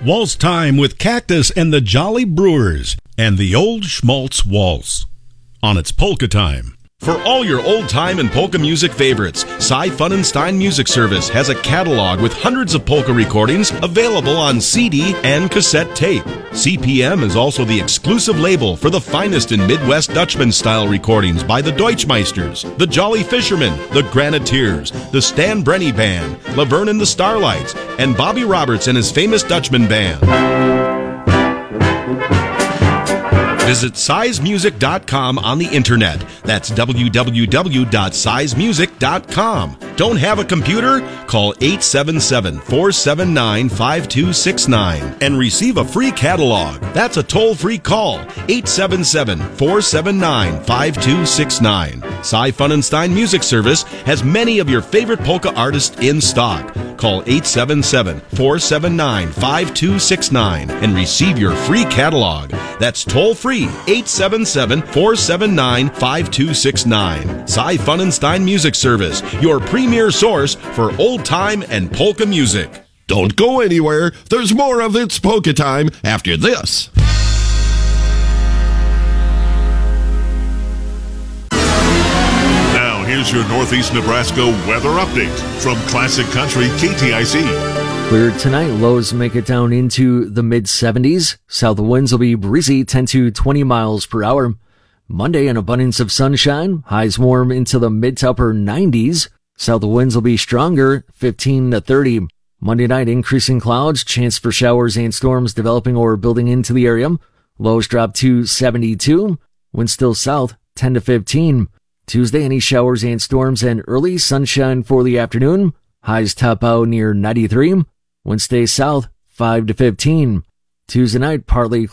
Waltz time with Cactus and the Jolly Brewers and the Old Schmaltz Waltz on its Polka Time. For all your old-time and polka music favorites, Cy Funenstein Music Service has a catalog with hundreds of polka recordings available on CD and cassette tape. CPM is also the exclusive label for the finest in Midwest Dutchman-style recordings by the Deutschmeisters, the Jolly Fishermen, the Graniteers, the Stan Brenny Band, Laverne and the Starlights, and Bobby Roberts and his famous Dutchman Band. Visit sizemusic.com on the internet. That's www.sizemusic.com. Don't have a computer? Call 877-479-5269 and receive a free catalog. That's a toll-free call. 877-479-5269. Cy Funenstein Music Service has many of your favorite polka artists in stock. Call 877-479-5269 and receive your free catalog. That's toll-free, 877-479-5269. Cy Funenstein Music Service, your premier source for old-time and polka music. Don't go anywhere. There's more of It's Polka Time after this. Now, here's your Northeast Nebraska weather update from Classic Country KTIC. Clear tonight, lows make it down into the mid-70s. South winds will be breezy, 10 to 20 miles per hour. Monday, an abundance of sunshine, highs warm into the mid to upper 90s. South winds will be stronger, 15 to 30. Monday night, increasing clouds, chance for showers and storms developing or building into the area. Lows drop to 72. Winds still south, 10 to 15. Tuesday, any showers and storms and early sunshine for the afternoon. Highs top out near 93. Winds stay south, 5 to 15. Tuesday night, partly